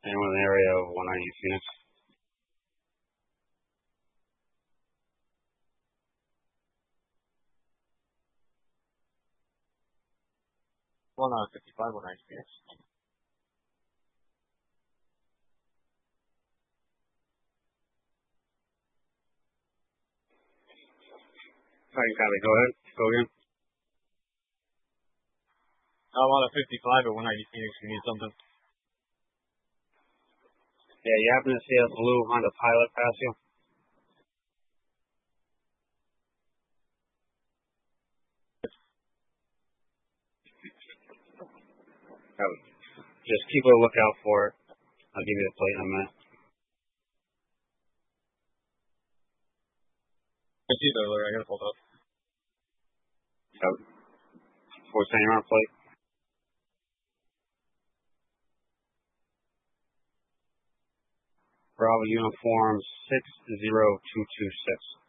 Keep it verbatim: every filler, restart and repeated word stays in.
Anyone in the area of one ninety Phoenix? one fifty-five, one ninety Phoenix. Alright, Kylie, go ahead. Go again. I want a fifty-five at one ninety Phoenix. You need something? Yeah, you happen to see a blue Honda Pilot pass you? Oh, just keep a lookout for it. I'll give you the plate in a minute. I see the alert. I gotta pull it up. Oh, four Saint Laurent plate. Bravo uniform six zero two two six.